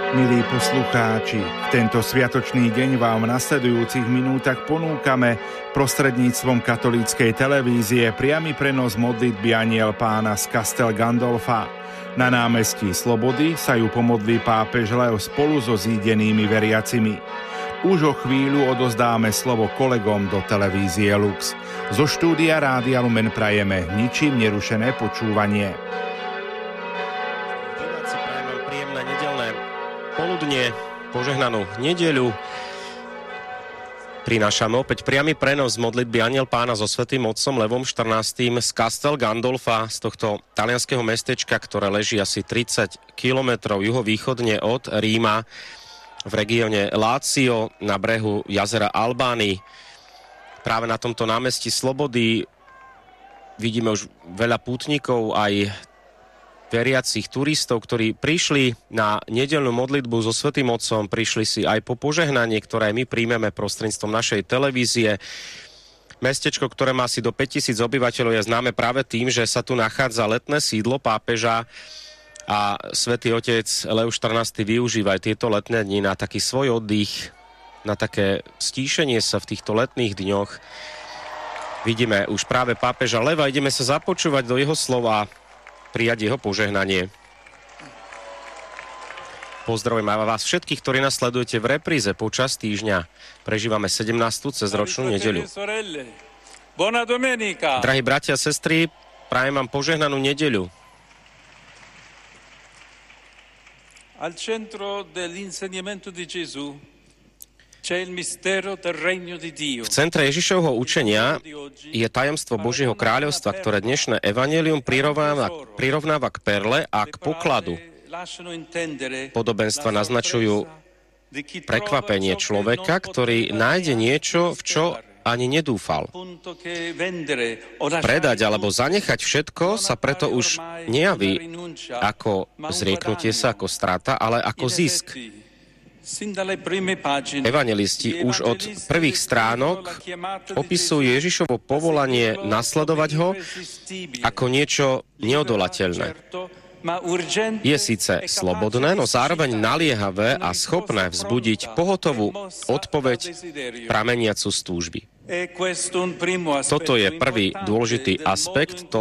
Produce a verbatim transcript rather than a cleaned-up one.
Milí poslucháči, v tento sviatočný deň vám v nasledujúcich minútach ponúkame prostredníctvom katolíckej televízie priamy prenos modlitby Anjel Pána z Castel Gandolfa. Na námestí Slobody sa ju pomodlí pápež Leo spolu so zídenými veriacimi. Už o chvíľu odozdáme slovo kolegom do televízie Lux. Zo štúdia Rádia Lumen prajeme ničím nerušené počúvanie. Poludne, požehnanú nedeľu. Prinášame opäť priamy prenos modlitby Anjel Pána so svätým otcom Levom štrnástym z Castel Gandolfa, z tohto talianskeho mestečka, ktoré leží asi tridsať kilometrov juhovýchodne od Ríma v regióne Lácio na brehu jazera Albány. Práve na tomto námestí Slobody vidíme už veľa pútnikov, aj veriacich turistov, ktorí prišli na nedeľnú modlitbu so svätým otcom, prišli si aj po požehnanie, ktoré my príjmeme prostredníctvom našej televízie. Mestečko, ktoré má asi do päťtisíc obyvateľov, je známe práve tým, že sa tu nachádza letné sídlo pápeža a svätý otec Leo štrnásty využíva aj tieto letné dni na taký svoj oddych, na také stíšenie sa v týchto letných dňoch. Vidíme už práve pápeža Leva, ideme sa započúvať do jeho slova, prijať jeho požehnanie. Pozdravujem aj vás všetkých, ktorí nás sledujete v repríze počas týždňa. Prežívame sedemnástu cezročnú nedeľu. Drahí bratia a sestry, prajem vám požehnanú nedeľu. Al centro dell'insegnamento di Gesù v centre Ježišovho učenia je tajomstvo Božieho kráľovstva, ktoré dnešné evanjelium prirovnáva, prirovnáva k perle a k pokladu. Podobenstva naznačujú prekvapenie človeka, ktorý nájde niečo, v čo ani nedúfal. Predať alebo zanechať všetko sa preto už nejaví ako zrieknutie sa, ako strata, ale ako zisk. Evanjelisti už od prvých stránok opisujú Ježišovo povolanie nasledovať ho ako niečo neodolateľné. Je síce slobodné, no zároveň naliehavé a schopné vzbudiť pohotovú odpoveď prameniacu z túžby. Toto je prvý dôležitý aspekt